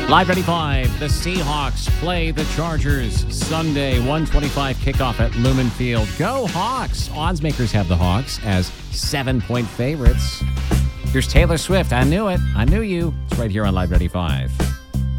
Live 95, the Seahawks play the Chargers Sunday, 1:25 kickoff at Lumen Field. Go Hawks! Odds makers have the Hawks as 7-point favorites. Here's Taylor Swift. I knew it. I knew you. It's right here on Live 95.